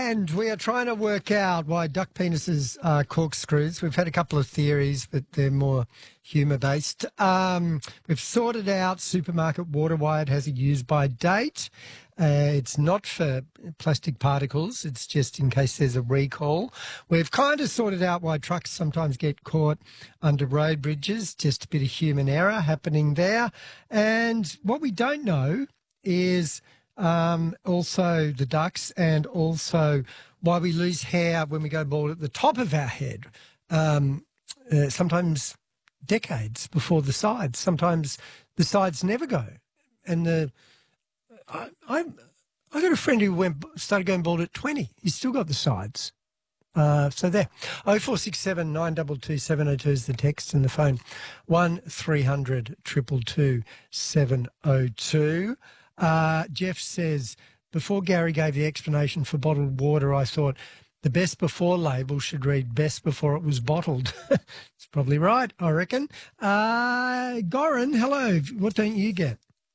And we are trying to work out why duck penises are corkscrews. We've had a couple of theories, but they're more humour-based. We've sorted out supermarket water, why it has a use-by date. It's not for plastic particles. It's just in case there's a recall. We've kind of sorted out why trucks sometimes get caught under road bridges. Just a bit of human error happening there. And what we don't know is also the ducks, and also why we lose hair when we go bald at the top of our head. Sometimes decades before the sides. Sometimes the sides never go. And I got a friend who started going bald at 20. He's still got the sides. So there. 0467 922 702 is the text, and the phone 1300 222 702. Jeff says, before Gary gave the explanation for bottled water, I thought the best before label should read best before it was bottled. It's probably right, I reckon. Goran, hello. What don't you get?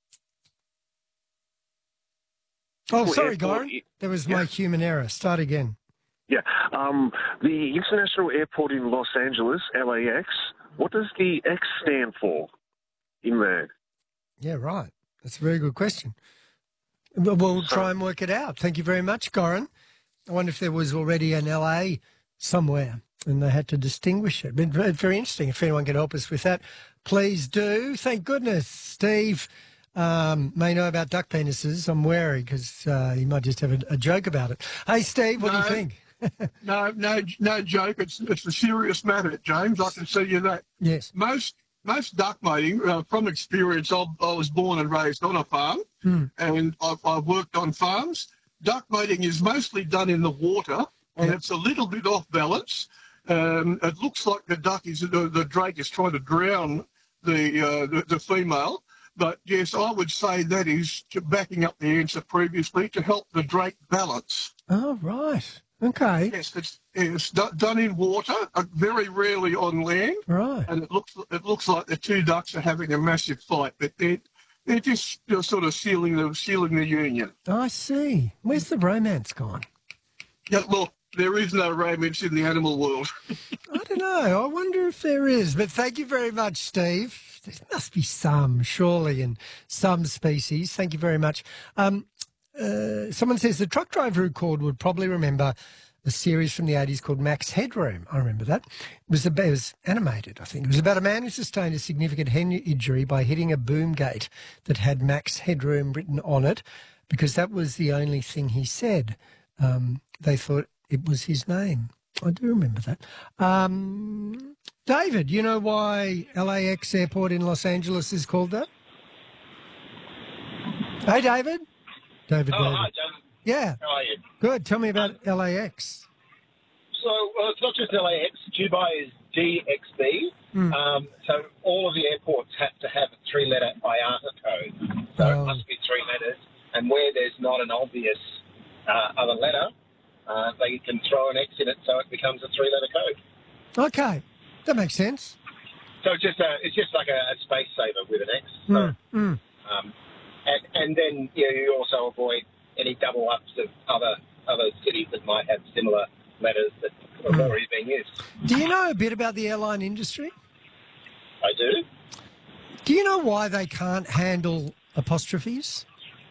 Oh, sorry, Goran. There was my human error. Start again. Yeah. The International Airport in Los Angeles, LAX, what does the X stand for in there? Yeah, right. That's a very good question. We'll try and work it out. Thank you very much, Goran. I wonder if there was already an LA somewhere and they had to distinguish it. But very interesting. If anyone can help us with that, please do. Thank goodness Steve may know about duck penises. I'm wary because he might just have a joke about it. Hey, Steve, what do you think? No joke. It's a serious matter, James. I can tell you that. Yes. Most duck mating, from experience, I was born and raised on a farm, and I've worked on farms. Duck mating is mostly done in the water, and it's a little bit off balance. It looks like the drake is trying to drown the female. But yes, I would say that is backing up the answer previously to help the drake balance. Oh, right. Okay. Yes, it's done in water, very rarely on land. Right. And it looks like the two ducks are having a massive fight, but they're just sort of sealing the union. I see. Where's the romance gone? Yeah, look, there is no romance in the animal world. I don't know. I wonder if there is. But thank you very much, Steve. There must be some, surely, in some species. Thank you very much. Someone says the truck driver who called would probably remember a series from the 80s called Max Headroom. I remember that. It was animated, I think. It was about a man who sustained a significant head injury by hitting a boom gate that had Max Headroom written on it, because that was the only thing he said. They thought it was his name. I do remember that. David, you know why LAX Airport in Los Angeles is called that? Hey, David. David. Hi, John. Yeah. How are you? Good. Tell me about LAX. So, it's not just LAX. Dubai is DXB. So all of the airports have to have a three-letter IATA code. So it must be three letters. And where there's not an obvious other letter, they can throw an X in it so it becomes a three-letter code. Okay. That makes sense. So it's just like a space saver with an X. So, and then you also avoid any double ups of other cities that might have similar letters that have already been used. Do you know a bit about the airline industry? I do. Do you know why they can't handle apostrophes?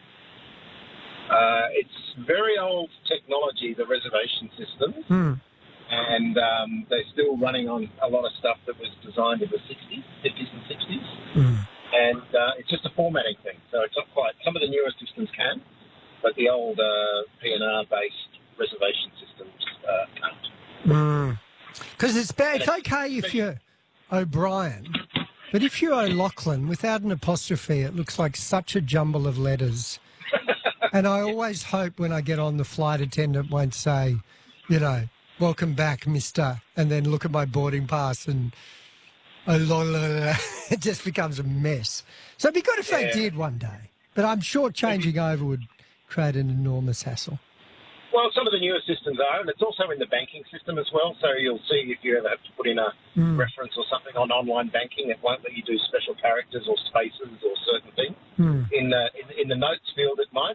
It's very old technology, the reservation systems, and they're still running on a lot of stuff that was designed in the 50s and 60s. And it's just a formatting thing, so it's not quite. Some of the newer systems can, but the old PNR-based reservation systems can't. Because it's bad. It's okay if you're O'Brien, but if you're O'Loughlin, without an apostrophe, it looks like such a jumble of letters. And I always hope when I get on, the flight attendant won't say, welcome back, mister, and then look at my boarding pass and... it just becomes a mess. So it'd be good if they did one day. But I'm sure changing over would create an enormous hassle. Well, some of the newer systems are, and it's also in the banking system as well. So you'll see if you ever have to put in a reference or something on online banking, it won't let you do special characters or spaces or certain things. In the notes field, it might,